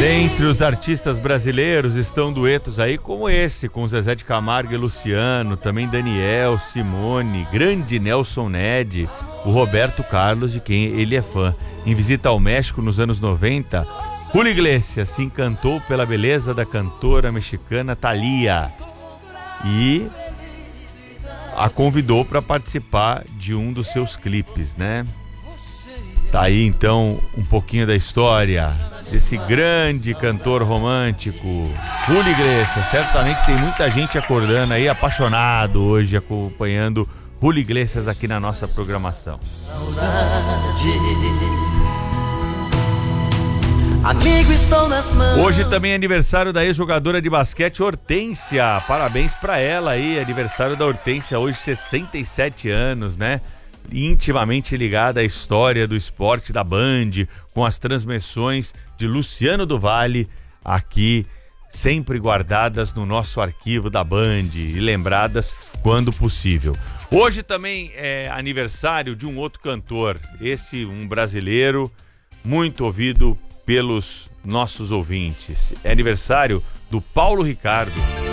Dentre os artistas brasileiros estão duetos aí como esse, com Zezé de Camargo e Luciano, também Daniel, Simone, grande Nelson Ned, o Roberto Carlos, de quem ele é fã. Em visita ao México nos anos 90, Julio Iglesias se encantou pela beleza da cantora mexicana Thalía e a convidou para participar de um dos seus clipes, né? Tá aí então um pouquinho da história desse grande cantor romântico, Julio Iglesias. Certamente tem muita gente acordando aí, apaixonado hoje, acompanhando Julio Iglesias aqui na nossa programação. Amigo, estou nas mãos. Hoje também é aniversário da ex-jogadora de basquete Hortência. Parabéns pra ela aí, aniversário da Hortência, hoje 67 anos, né? Intimamente ligada à história do esporte da Band, com as transmissões de Luciano do Vale, aqui sempre guardadas no nosso arquivo da Band e lembradas quando possível. Hoje também é aniversário de um outro cantor, esse um brasileiro muito ouvido pelos nossos ouvintes. É aniversário do Paulo Ricardo.